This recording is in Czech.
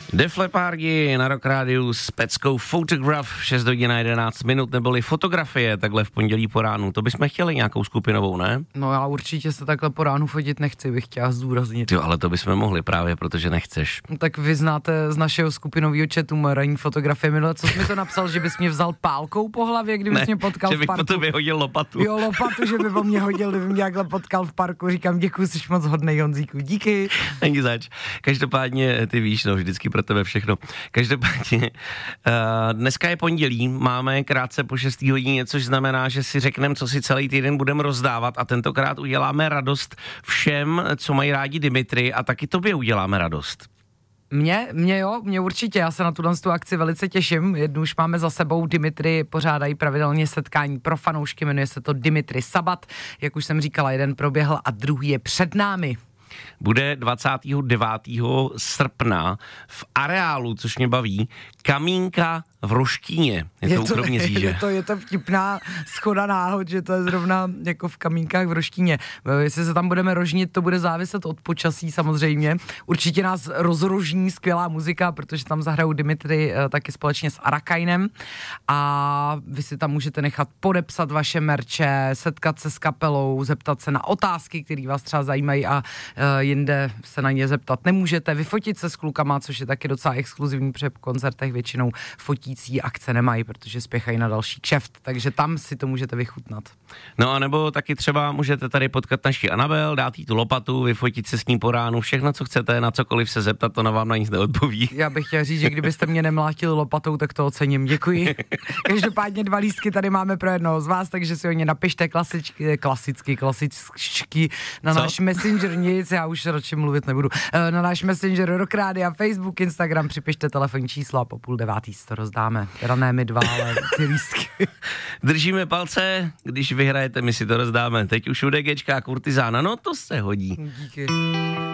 Def Leppard na Rock Rádiu s peckou Photograph 6 hodin a 11 minut, neboli fotografie takhle v pondělí po ránu. To bychom chtěli nějakou skupinovou, ne? No já určitě se takhle po ránu fotit nechci, bych chtěla zdůraznit. Jo, ale to bychom mohli právě, protože nechceš. No, tak vy znáte z našeho skupinového chatu marání fotografie minule, co jsi mi to napsal, že bys mě vzal pálkou po hlavě, kdybys mě potkal v parku. že bych po tobě hodil lopatu. Jo, lopatu, že by po mě hodil, kdyby mě takhle potkal v parku. Říkám, děkuji, jsi moc hodnej, Honzíku, díky. Není zač. Každopádně ty víš, no, vždycky pro tebe všechno. Každopádně dneska je pondělí, máme krátce po 6 hodině, což znamená, že si řekneme, co si celý týden budeme rozdávat a tentokrát uděláme radost všem, co mají rádi Dimitry, a taky tobě uděláme radost. Mě určitě, já se na tu akci velice těším, jednu už máme za sebou, Dimitry pořádají pravidelně setkání pro fanoušky, jmenuje se to Dimitry Sabat, jak už jsem říkala, jeden proběhl a druhý je před námi. Bude 29. srpna v areálu, což mě baví, Kamínka v Roštíně. Je to u Kroměříže. Je to vtipná schoda náhod, že to je zrovna jako v Kamínkách v Roštíně. Jestli se tam budeme rožnit, to bude záviset od počasí samozřejmě. Určitě nás rozrožní skvělá muzika, protože tam zahrajou Dimitry taky společně s Arakainem a vy si tam můžete nechat podepsat vaše merče, setkat se s kapelou, zeptat se na otázky, které vás třeba zajímají a jinde se na ně zeptat nemůžete. Vyfotit se s klukama, což je taky docela exkluzivní, protože po koncertech většinou fotící akce nemají, protože spěchají na další kšeft, takže tam si to můžete vychutnat. No a nebo taky třeba můžete tady potkat naši Anabel, dát jí tu lopatu, vyfotit se s ní po ránu, všechno, co chcete, na cokoliv se zeptat, to na vám na nic neodpoví. Já bych chtěl říct, že kdybyste mě nemlátili lopatou, tak to ocením. Děkuji. Každopádně 2 lístky tady máme pro jednoho z vás, takže si o ně napište klasicky na náš Messenger, nic, já už radši mluvit nebudu. Na náš Messenger Rock Rádia, Facebook, Instagram, připište telefonní číslo a po 8:30 to rozdáme. Teda ne my dva, ale ty lístky. Držíme palce, když vyhrajete, my si to rozdáme. Teď už u DGčka Kurtizána, no to se hodí. Díky.